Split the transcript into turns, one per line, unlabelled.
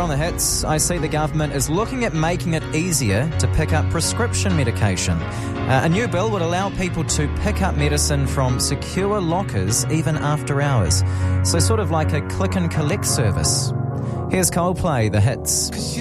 on The Hits, I see the government is looking at making it easier to pick up prescription medication. A new bill would allow people to pick up medicine from secure lockers even after hours. So sort of like a click and collect service. Here's Coldplay, The Hits.